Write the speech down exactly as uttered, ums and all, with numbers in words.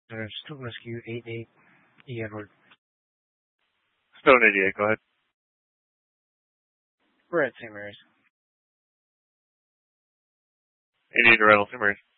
Uh, Stone Rescue eight eight E Edward. Stone eighty-eight, go ahead. We're at Saint Mary's. eighty-eight to Reynolds, Saint Mary's.